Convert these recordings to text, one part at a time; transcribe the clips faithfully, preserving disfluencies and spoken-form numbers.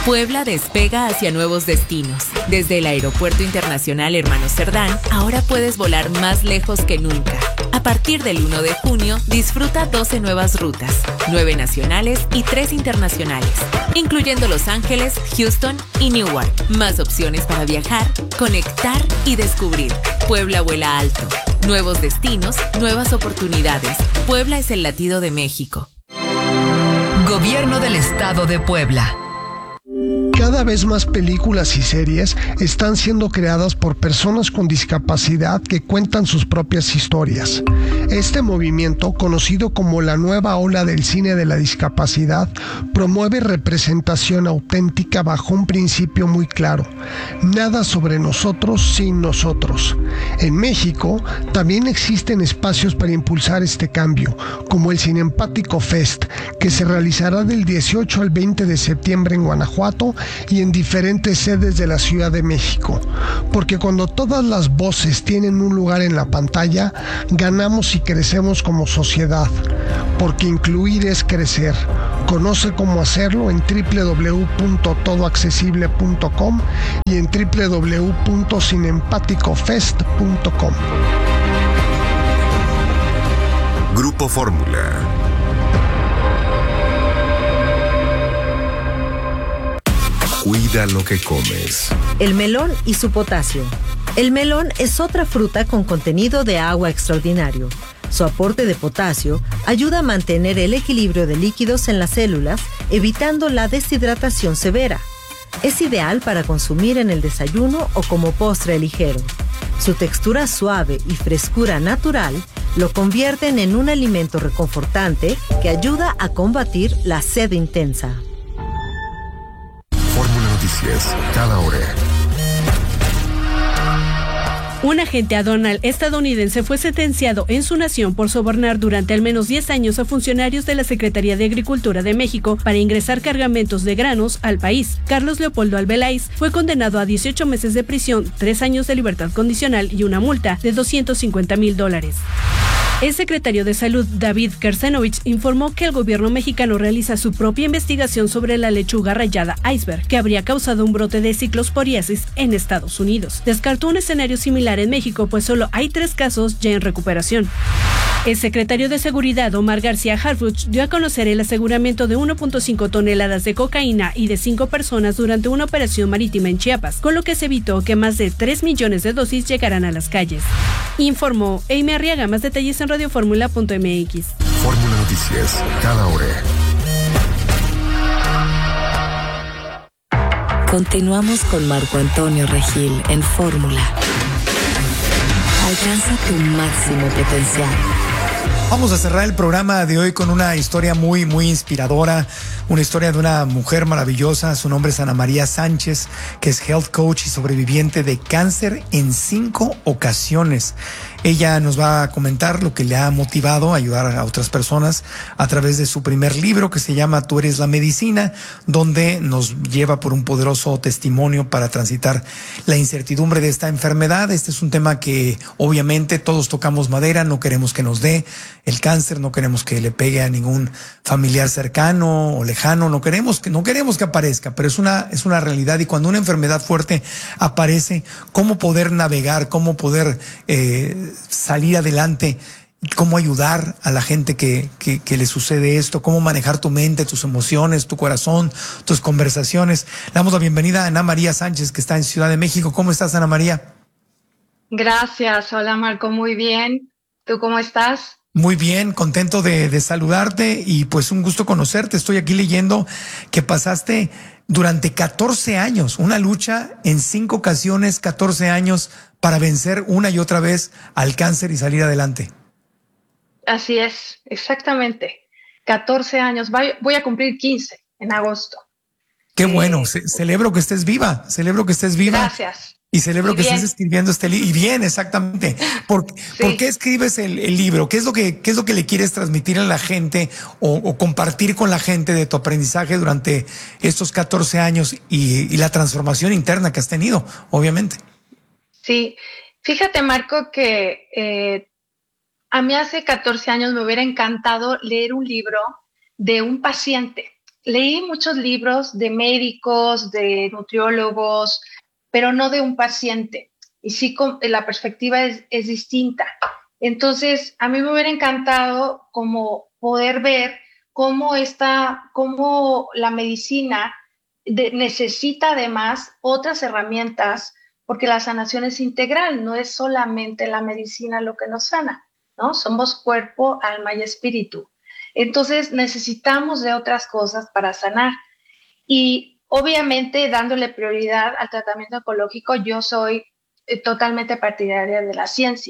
Puebla despega hacia nuevos destinos. Desde el Aeropuerto Internacional Hermano Cerdán, ahora puedes volar más lejos que nunca. A partir del uno de junio, disfruta doce nuevas rutas, nueve nacionales y tres internacionales, incluyendo Los Ángeles, Houston y Newark. Más opciones para viajar, conectar y descubrir. Puebla vuela alto. Nuevos destinos, nuevas oportunidades. Puebla es el latido de México. Gobierno del Estado de Puebla. Cada vez más películas y series están siendo creadas por personas con discapacidad que cuentan sus propias historias. Este movimiento, conocido como la nueva ola del cine de la discapacidad, promueve representación auténtica bajo un principio muy claro: nada sobre nosotros sin nosotros. En México también existen espacios para impulsar este cambio, como el Cinempático Fest, que se realizará del dieciocho al veinte de septiembre en Guanajuato y en diferentes sedes de la Ciudad de México. Porque cuando todas las voces tienen un lugar en la pantalla, ganamos y crecemos como sociedad. Porque incluir es crecer. Conoce cómo hacerlo en doble u doble u doble u punto todo accesible punto com y en doble u doble u doble u punto cinempático fest punto com. Grupo Fórmula. Cuida lo que comes. El melón y su potasio. El melón es otra fruta con contenido de agua extraordinario. Su aporte de potasio ayuda a mantener el equilibrio de líquidos en las células, evitando la deshidratación severa. Es ideal para consumir en el desayuno o como postre ligero. Su textura suave y frescura natural lo convierten en un alimento reconfortante que ayuda a combatir la sed intensa. Fórmula Noticias, cada hora. Un agente aduanal estadounidense fue sentenciado en su nación por sobornar durante al menos diez años a funcionarios de la Secretaría de Agricultura de México para ingresar cargamentos de granos al país. Carlos Leopoldo Albeláiz fue condenado a dieciocho meses de prisión, tres años de libertad condicional y una multa de doscientos cincuenta mil dólares. El secretario de Salud, David Kersenovich, informó que el gobierno mexicano realiza su propia investigación sobre la lechuga rayada iceberg, que habría causado un brote de ciclosporiasis en Estados Unidos. Descartó un escenario similar en México, pues solo hay tres casos ya en recuperación. El secretario de Seguridad, Omar García Harfuch, dio a conocer el aseguramiento de uno punto cinco toneladas de cocaína y de cinco personas durante una operación marítima en Chiapas, con lo que se evitó que más de tres millones de dosis llegaran a las calles. Informó Amy Arriaga. Más detalles en radioformula punto m x. Fórmula Noticias, cada hora. Continuamos con Marco Antonio Regil en Fórmula. Alcanza tu máximo potencial. Vamos a cerrar el programa de hoy con una historia muy, muy inspiradora, una historia de una mujer maravillosa. Su nombre es Ana María Sánchez, que es health coach y sobreviviente de cáncer en cinco ocasiones. Ella nos va a comentar lo que le ha motivado a ayudar a otras personas a través de su primer libro, que se llama Tú eres la medicina, donde nos lleva por un poderoso testimonio para transitar la incertidumbre de esta enfermedad. Este es un tema que obviamente todos tocamos madera, no queremos que nos dé el cáncer, no queremos que le pegue a ningún familiar cercano o lejano, no queremos que, no queremos que aparezca, pero es una, es una realidad. Y cuando una enfermedad fuerte aparece, cómo poder navegar, cómo poder eh, salir adelante, cómo ayudar a la gente que, que, que le sucede esto, cómo manejar tu mente, tus emociones, tu corazón, tus conversaciones. Le damos la bienvenida a Ana María Sánchez, que está en Ciudad de México. ¿Cómo estás, Ana María? Gracias. Hola, Marco. Muy bien. ¿Tú cómo estás? Muy bien, contento de, de saludarte y pues un gusto conocerte. Estoy aquí leyendo que pasaste durante catorce años, una lucha en cinco ocasiones, catorce años para vencer una y otra vez al cáncer y salir adelante. Así es, exactamente. catorce años, voy a cumplir quince en agosto. Qué eh, bueno, Ce- celebro que estés viva, celebro que estés viva. Gracias. Y celebro Y que bien. estés escribiendo este libro. Y bien, exactamente. ¿Por, Sí. ¿por qué escribes el, el libro? ¿Qué es lo que, qué es lo que le quieres transmitir a la gente o, o compartir con la gente de tu aprendizaje durante estos catorce años y, y la transformación interna que has tenido, obviamente? Sí, fíjate, Marco, que eh, a mí hace catorce años me hubiera encantado leer un libro de un paciente. leí muchos libros de médicos, de nutriólogos, pero no de un paciente. Y sí, con, la perspectiva es, es distinta. Entonces, a mí me hubiera encantado como poder ver cómo, esta, cómo la medicina de, necesita además otras herramientas, porque la sanación es integral, no es solamente la medicina lo que nos sana, ¿no? Somos cuerpo, alma y espíritu. Entonces necesitamos de otras cosas para sanar. Y obviamente dándole prioridad al tratamiento oncológico, yo soy eh, totalmente partidaria de la ciencia.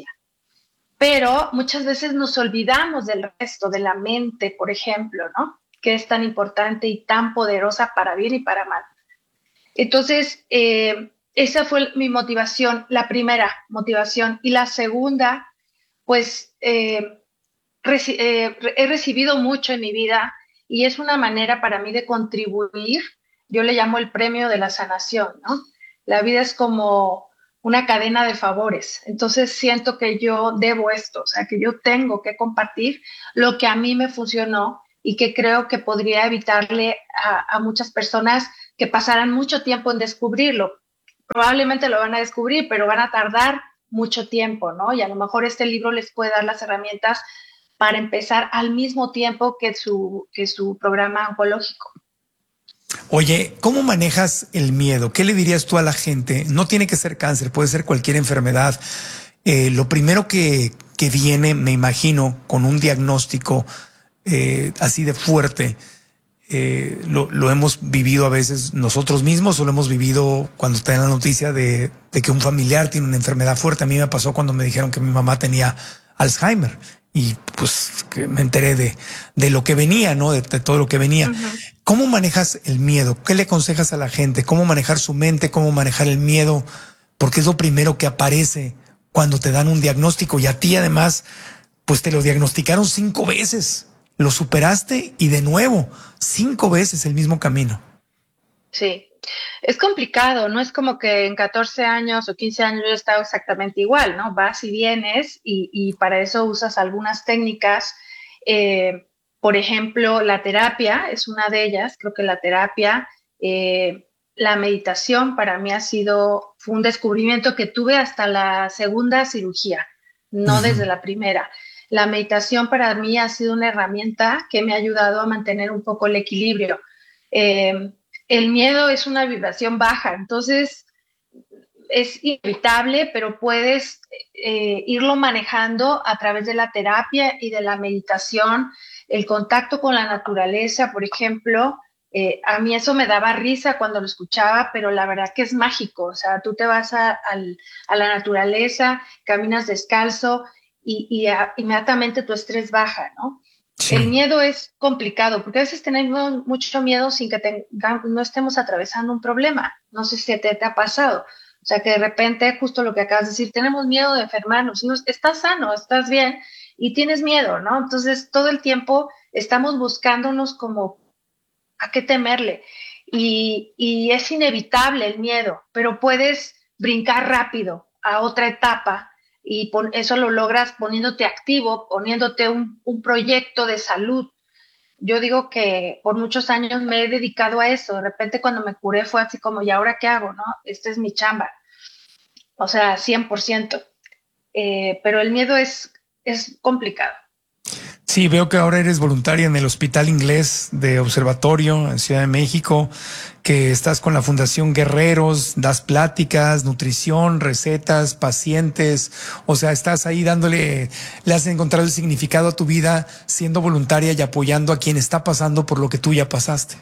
Pero muchas veces nos olvidamos del resto, de la mente, por ejemplo, ¿no? Que es tan importante y tan poderosa para bien y para mal. Entonces, eh, esa fue mi motivación, la primera motivación. Y la segunda, pues, eh, reci- eh, he recibido mucho en mi vida y es una manera para mí de contribuir. Yo le llamo el premio de la sanación, ¿no? La vida es como una cadena de favores. Entonces siento que yo debo esto, o sea, que yo tengo que compartir lo que a mí me funcionó y que creo que podría evitarle a, a muchas personas que pasaran mucho tiempo en descubrirlo. Probablemente lo van a descubrir, pero van a tardar mucho tiempo, ¿no? Y a lo mejor este libro les puede dar las herramientas para empezar al mismo tiempo que su, que su programa oncológico. Oye, ¿cómo manejas el miedo? ¿Qué le dirías tú a la gente? No tiene que ser cáncer, puede ser cualquier enfermedad. Eh, lo primero que, que viene, me imagino, con un diagnóstico eh, así de fuerte, eh, lo, lo hemos vivido a veces nosotros mismos o lo hemos vivido cuando está en la noticia de, de que un familiar tiene una enfermedad fuerte. A mí me pasó cuando me dijeron que mi mamá tenía Alzheimer. Y pues que me enteré de, de lo que venía, ¿no? De, de todo lo que venía. Uh-huh. ¿Cómo manejas el miedo? ¿Qué le aconsejas a la gente? ¿Cómo manejar su mente? ¿Cómo manejar el miedo? Porque es lo primero que aparece cuando te dan un diagnóstico. Y a ti además, pues te lo diagnosticaron cinco veces. Lo superaste y de nuevo, cinco veces el mismo camino. Sí. Es complicado, no es como que en catorce años o quince años yo he estado exactamente igual, ¿no? Vas y vienes y, y para eso usas algunas técnicas. Eh, por ejemplo, la terapia es una de ellas. Creo que la terapia, eh, la meditación para mí ha sido, fue un descubrimiento que tuve hasta la segunda cirugía, no uh-huh. desde la primera. La meditación para mí ha sido una herramienta que me ha ayudado a mantener un poco el equilibrio. Eh, El miedo es una vibración baja, entonces es inevitable, pero puedes eh, irlo manejando a través de la terapia y de la meditación, el contacto con la naturaleza, por ejemplo. Eh, a mí eso me daba risa cuando lo escuchaba, pero la verdad que es mágico. O sea, tú te vas a, a, a la naturaleza, caminas descalzo y, y a, inmediatamente tu estrés baja, ¿no? Sí. El miedo es complicado porque a veces tenemos mucho miedo sin que te, no estemos atravesando un problema. No sé si te, te ha pasado. O sea, que de repente, justo lo que acabas de decir, tenemos miedo de enfermarnos. No, estás sano, estás bien y tienes miedo, ¿no? Entonces, todo el tiempo estamos buscándonos como a qué temerle. Y, y es inevitable el miedo, pero puedes brincar rápido a otra etapa. Y pon, eso lo logras poniéndote activo, poniéndote un, un proyecto de salud. Yo digo que por muchos años me he dedicado a eso. De repente cuando me curé fue así como, ¿y ahora qué hago? ¿No? Esta es mi chamba. O sea, cien por ciento. Eh, pero el miedo es, es complicado. Sí, veo que ahora eres voluntaria en el Hospital Inglés de Observatorio en Ciudad de México, que estás con la Fundación Guerreros, das pláticas, nutrición, recetas, pacientes, o sea, estás ahí dándole, le has encontrado el significado a tu vida siendo voluntaria y apoyando a quien está pasando por lo que tú ya pasaste.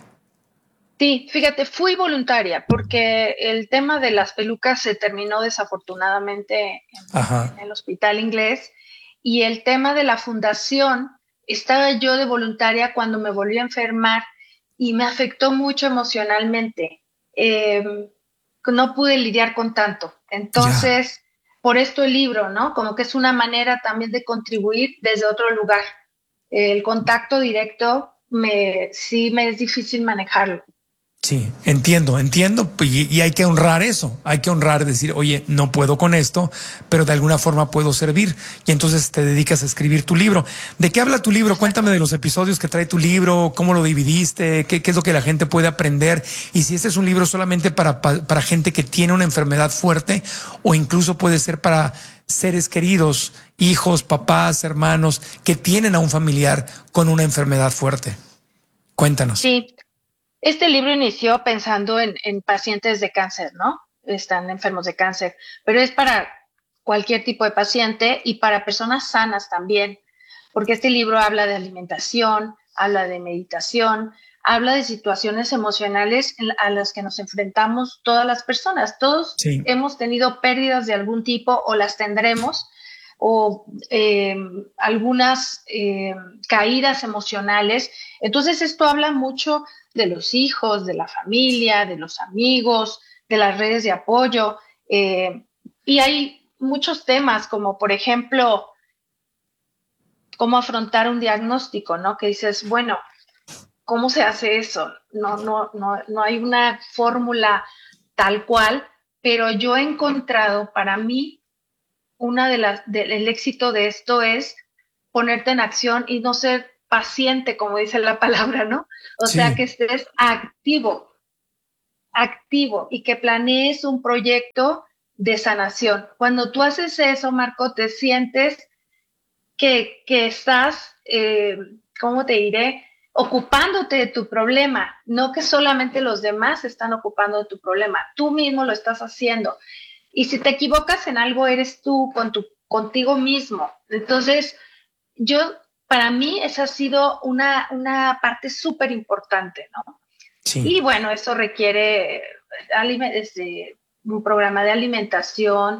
Sí, fíjate, fui voluntaria porque el tema de las pelucas se terminó desafortunadamente en, en el Hospital Inglés. Y el tema de la fundación, estaba yo de voluntaria cuando me volví a enfermar y me afectó mucho emocionalmente. Eh, no pude lidiar con tanto. Entonces, yeah. por esto el libro, ¿no? Como que es una manera también de contribuir desde otro lugar. El contacto directo me, sí me es difícil manejarlo. Sí, entiendo, entiendo, y, y hay que honrar eso, hay que honrar, decir, oye, no puedo con esto, pero de alguna forma puedo servir, y entonces te dedicas a escribir tu libro. ¿De qué habla tu libro? Cuéntame de los episodios que trae tu libro, cómo lo dividiste, qué, qué es lo que la gente puede aprender, y si este es un libro solamente para, para, para gente que tiene una enfermedad fuerte, o incluso puede ser para seres queridos, hijos, papás, hermanos, que tienen a un familiar con una enfermedad fuerte. Cuéntanos. Sí. Este libro inició pensando en, en pacientes de cáncer, ¿no? Están enfermos de cáncer, pero es para cualquier tipo de paciente y para personas sanas también, porque este libro habla de alimentación, habla de meditación, habla de situaciones emocionales a las que nos enfrentamos todas las personas. Todos sí. hemos tenido pérdidas de algún tipo o las tendremos, o eh, algunas eh, caídas emocionales. Entonces esto habla mucho de los hijos, de la familia, de los amigos, de las redes de apoyo. Eh, y hay muchos temas, como por ejemplo, cómo afrontar un diagnóstico, ¿no? Que dices, bueno, ¿cómo se hace eso? No, no, no, no hay una fórmula tal cual, pero yo he encontrado, para mí, una de las, de, el éxito de esto es ponerte en acción y no ser paciente, como dice la palabra, ¿no? O sí. sea, que estés activo, activo y que planees un proyecto de sanación. Cuando tú haces eso, Marco, te sientes que, que estás, eh, ¿cómo te diré? Ocupándote de tu problema, no que solamente los demás están ocupando de tu problema, tú mismo lo estás haciendo. Y si te equivocas en algo, eres tú con tu, contigo mismo. Entonces, yo, para mí, esa ha sido una, una parte súper importante, ¿no? Sí. Y bueno, eso requiere este, un programa de alimentación,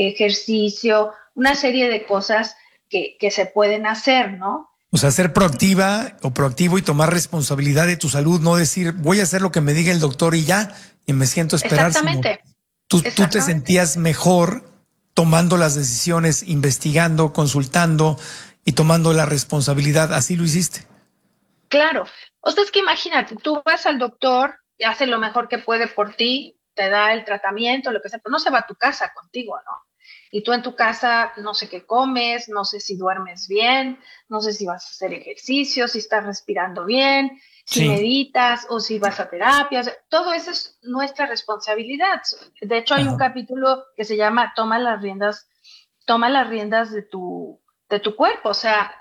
ejercicio, una serie de cosas que, que se pueden hacer, ¿no? O sea, ser proactiva o proactivo y tomar responsabilidad de tu salud, no decir, voy a hacer lo que me diga el doctor y ya, y me siento a esperar. Exactamente. Sino tú, tú te sentías mejor tomando las decisiones, investigando, consultando y tomando la responsabilidad. ¿Así lo hiciste? Claro. O sea, es que imagínate, tú vas al doctor, y hace lo mejor que puede por ti, te da el tratamiento, lo que sea, pero no se va a tu casa contigo, ¿no? Y tú en tu casa no sé qué comes, no sé si duermes bien, no sé si vas a hacer ejercicio, si estás respirando bien, si sí. meditas o si vas a terapia. O sea, todo eso es nuestra responsabilidad. De hecho, hay Ajá. un capítulo que se llama Toma las riendas, toma las riendas de tu, de tu cuerpo. O sea,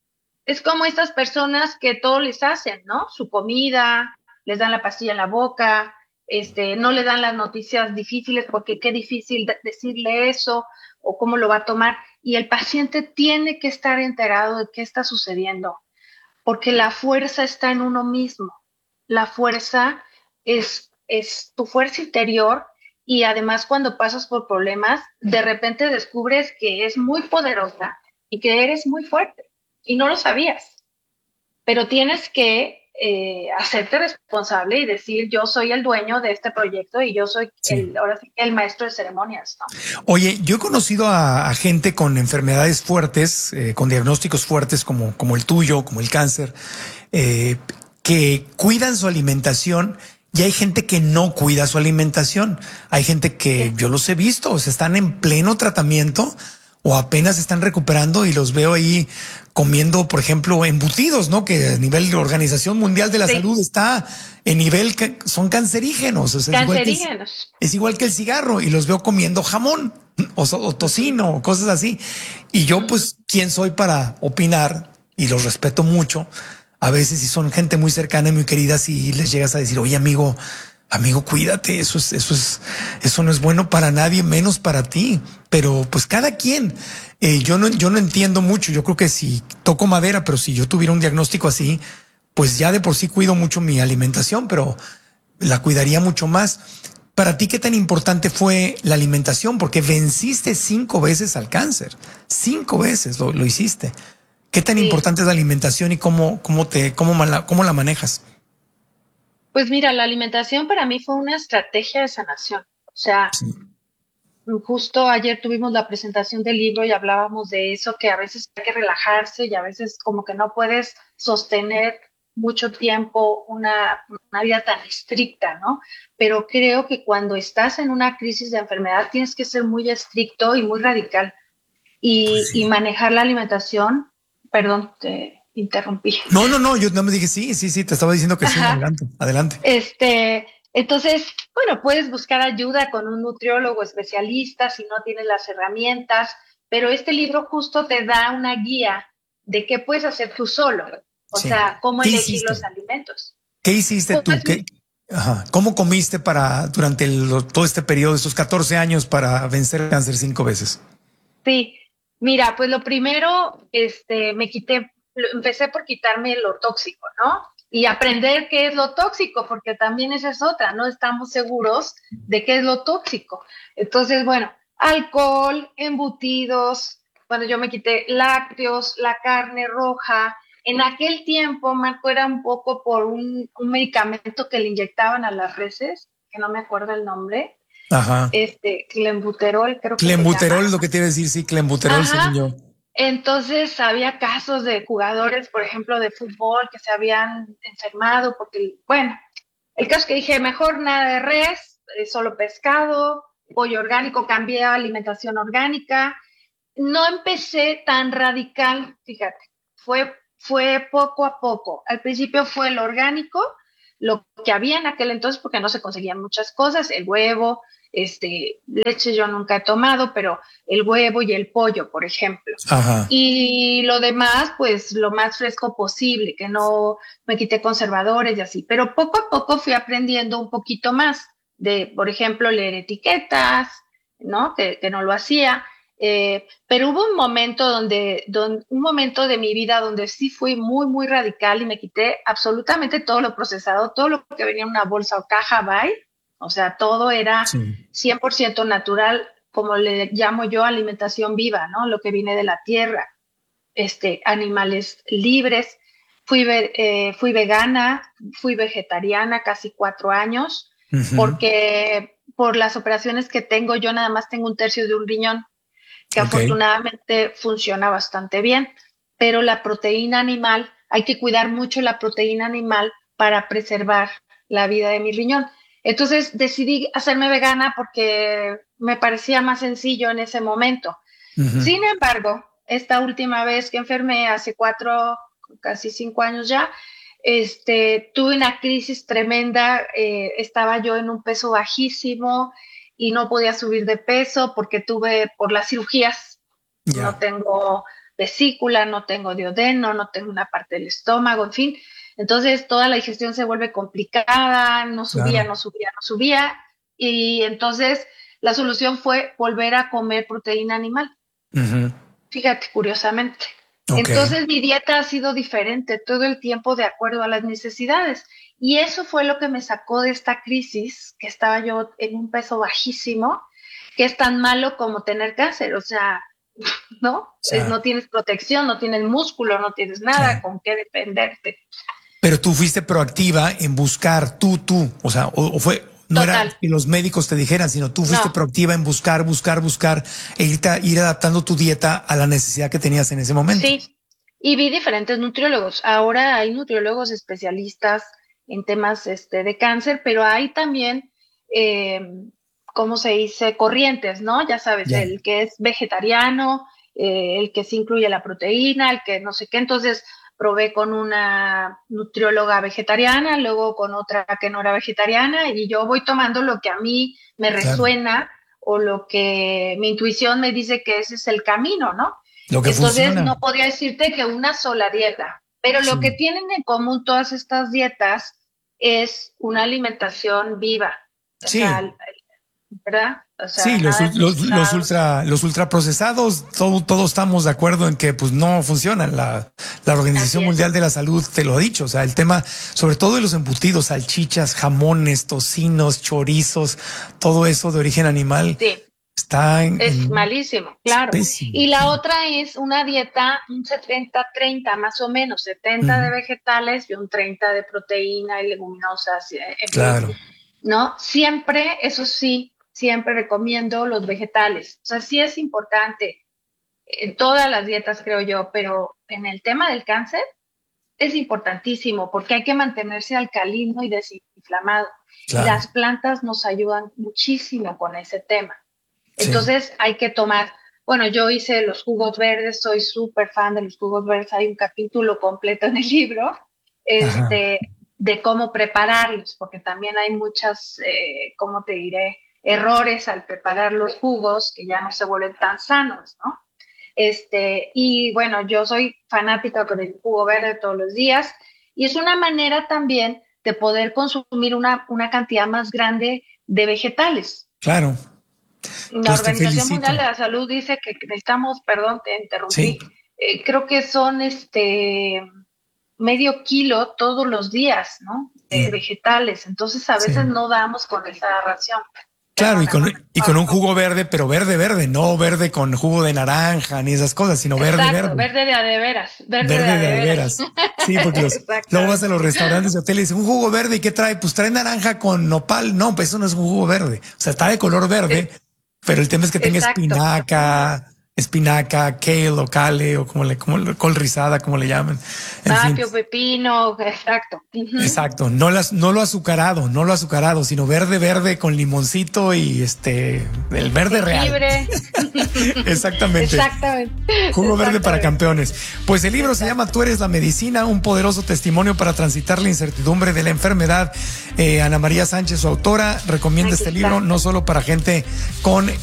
es como estas personas que todo les hacen, ¿no? Su comida, les dan la pastilla en la boca, este, no le dan las noticias difíciles porque qué difícil de- decirle eso o cómo lo va a tomar. Y el paciente tiene que estar enterado de qué está sucediendo, porque la fuerza está en uno mismo. La fuerza es, es tu fuerza interior y además cuando pasas por problemas, de repente descubres que es muy poderosa y que eres muy fuerte y no lo sabías, pero tienes que eh, hacerte responsable y decir yo soy el dueño de este proyecto y yo soy sí. el, ahora sí que el maestro de ceremonias, ¿no? Oye, yo he conocido a, a gente con enfermedades fuertes, eh, con diagnósticos fuertes como, como el tuyo, como el cáncer, eh, que cuidan su alimentación y hay gente que no cuida su alimentación. Hay gente que sí. yo los he visto, o sea, están en pleno tratamiento o apenas están recuperando y los veo ahí comiendo, por ejemplo, embutidos, ¿no? Que a nivel de Organización Mundial de la sí. Salud está en nivel que son cancerígenos. O sea, cancerígenos. Es igual, que, es igual que el cigarro y los veo comiendo jamón o, o tocino o cosas así. Y yo, pues, ¿quién soy para opinar? Y los respeto mucho. A veces si son gente muy cercana y muy querida, si les llegas a decir, oye, amigo, amigo, cuídate, eso es, eso es, eso no es bueno para nadie, menos para ti. Pero pues cada quien, eh, yo no, yo no entiendo mucho. Yo creo que si toco madera, pero si yo tuviera un diagnóstico así, pues ya de por sí cuido mucho mi alimentación, pero la cuidaría mucho más. Para ti, ¿qué tan importante fue la alimentación? Porque venciste cinco veces al cáncer, cinco veces lo, lo hiciste. ¿Qué tan sí. importante es la alimentación y cómo, cómo te, cómo, mala, cómo la manejas? Pues mira, la alimentación para mí fue una estrategia de sanación. O sea, sí. justo ayer tuvimos la presentación del libro y hablábamos de eso, que a veces hay que relajarse y a veces como que no puedes sostener mucho tiempo una, una vida tan estricta, ¿no? Pero creo que cuando estás en una crisis de enfermedad tienes que ser muy estricto y muy radical y, Pues sí. y manejar la alimentación. Perdón, te interrumpí. No, no, no, yo no me dije sí, sí, sí, te estaba diciendo que sí, Ajá. adelante, adelante. Este, entonces, bueno, puedes buscar ayuda con un nutriólogo especialista si no tienes las herramientas, pero este libro justo te da una guía de qué puedes hacer tú solo, o Sí. sea, cómo ¿Qué elegir los hiciste? alimentos. ¿Qué hiciste tú? Pues, ¿Qué, ajá, ¿Cómo comiste para durante el- todo este periodo, estos catorce años para vencer el cáncer cinco veces? sí, mira, pues lo primero, este, me quité, lo- empecé por quitarme lo tóxico, ¿no? Y aprender qué es lo tóxico, porque también esa es otra, no estamos seguros de qué es lo tóxico. Entonces, bueno, alcohol, embutidos, bueno, yo me quité lácteos, la carne roja. En aquel tiempo, Marco, era un poco por un, un medicamento que le inyectaban a las reses, que no me acuerdo el nombre, Ajá. este, clenbuterol, creo que se Clenbuterol llama. es lo que te iba a decir, sí, clenbuterol, según Ajá. yo. Entonces había casos de jugadores, por ejemplo, de fútbol que se habían enfermado porque, bueno, el caso es que dije, mejor nada de res, eh, solo pescado, pollo orgánico, cambié a alimentación orgánica. No empecé tan radical, fíjate, fue, fue poco a poco. Al principio fue el orgánico, lo que había en aquel entonces, porque no se conseguían muchas cosas, el huevo, este, leche yo nunca he tomado, pero el huevo y el pollo, por ejemplo. Ajá. Y lo demás, pues lo más fresco posible, que no me quité conservadores y así. Pero poco a poco fui aprendiendo un poquito más de, por ejemplo, leer etiquetas, ¿no? Que, que no lo hacía. Eh, pero hubo un momento donde, donde, un momento de mi vida donde sí fui muy, muy radical y me quité absolutamente todo lo procesado, todo lo que venía en una bolsa o caja by, o sea, todo era Sí. cien por ciento natural, como le llamo yo, alimentación viva, ¿no? Lo que viene de la tierra, este, animales libres. Fui, ve, eh, fui vegana, fui vegetariana casi cuatro años, Ujú. porque por las operaciones que tengo, yo nada más tengo un tercio de un riñón, que Ok. afortunadamente funciona bastante bien, pero la proteína animal, hay que cuidar mucho la proteína animal para preservar la vida de mi riñón. Entonces decidí hacerme vegana porque me parecía más sencillo en ese momento. Ujú. Sin embargo, esta última vez que enfermé, hace cuatro, casi cinco años ya, este, tuve una crisis tremenda, eh, estaba yo en un peso bajísimo y no podía subir de peso porque tuve, por las cirugías, no Ya. tengo vesícula, no tengo duodeno, no tengo una parte del estómago, en fin. Entonces toda la digestión se vuelve complicada, no subía, Claro. no subía, no subía. Y entonces la solución fue volver a comer proteína animal. Ujú. Fíjate, curiosamente. Ok. Entonces mi dieta ha sido diferente todo el tiempo de acuerdo a las necesidades. Y eso fue lo que me sacó de esta crisis, que estaba yo en un peso bajísimo, que es tan malo como tener cáncer. O sea, ¿no? O Es, sea, no tienes protección, no tienes músculo, no tienes nada claro. con qué defenderte. Pero tú fuiste proactiva en buscar tú, tú, o sea, o, o fue, no era Total. que los médicos te dijeran, sino tú fuiste No. proactiva en buscar, buscar, buscar e irte, a- ir adaptando tu dieta a la necesidad que tenías en ese momento. Sí, y vi diferentes nutriólogos. Ahora hay nutriólogos especialistas en temas este, de cáncer, pero hay también, eh, ¿cómo se dice? Corrientes, ¿no? Ya sabes, Ya, el que es vegetariano, eh, el que sí incluye la proteína, el que no sé qué. Entonces probé con una nutrióloga vegetariana, luego con otra que no era vegetariana, y yo voy tomando lo que a mí me claro. resuena o lo que mi intuición me dice que ese es el camino, ¿no? Lo que Entonces, funciona. no podría decirte que una sola dieta, pero lo que Sí. tienen en común todas estas dietas es una alimentación viva, o sea, Sí. ¿verdad? O Sí, sea, los, nada de los, los procesados. ultra, los ultraprocesados, todo, todos estamos de acuerdo en que pues no funcionan. La, la Organización Así es. Mundial de la Salud te lo ha dicho. O sea, el tema, sobre todo de los embutidos, salchichas, jamones, tocinos, chorizos, todo eso de origen animal Sí, está en, es en- malísimo, claro. pésimo. Y la otra es una dieta, un setenta treinta más o menos, setenta de Ujú. vegetales y un treinta de proteína y leguminosas, eh, en fin, Claro. ¿no? Siempre, eso sí, siempre recomiendo los vegetales. O sea, sí es importante en todas las dietas, creo yo, pero en el tema del cáncer, es importantísimo porque hay que mantenerse alcalino y desinflamado. Claro. Y las plantas nos ayudan muchísimo con ese tema. Entonces sí. hay que tomar, bueno, yo hice los jugos verdes, soy súper fan de los jugos verdes, hay un capítulo completo en el libro este, de cómo prepararlos, porque también hay muchas, eh, ¿cómo te diré?, errores al preparar los jugos que ya no se vuelven tan sanos, ¿no? Este, y bueno, yo soy fanática con el jugo verde todos los días y es una manera también de poder consumir una, una cantidad más grande de vegetales. Claro. La pues Organización Mundial de la Salud dice que necesitamos, perdón, te interrumpí, sí. eh, creo que son este medio kilo todos los días, ¿no? De sí. vegetales, entonces a veces sí. no damos con esa ración. Claro, y con, y con un jugo verde, pero verde, verde, no verde con jugo de naranja ni esas cosas, sino verde, Exacto, verde. verde de a de veras. Verde, verde de a de, de veras. Sí, porque los, luego vas a los restaurantes y hoteles y dicen, un jugo verde, ¿y qué trae? Pues trae naranja con nopal. No, pues eso no es un jugo verde. O sea, está de color verde, sí. pero el tema es que tenga Exacto. espinaca, espinaca, kale o kale o como le, como col rizada, como le llaman. Apio, pepino, exacto. Uh-huh. Exacto, no las, no lo azucarado, no lo azucarado, sino verde, verde con limoncito y este, el verde real. Exactamente. Exactamente. Jugo verde para campeones. Pues el libro se llama Tú eres la medicina, un poderoso testimonio para transitar la incertidumbre de la enfermedad. Eh, Ana María Sánchez, su autora, recomienda Aquí este está. libro no solo para gente con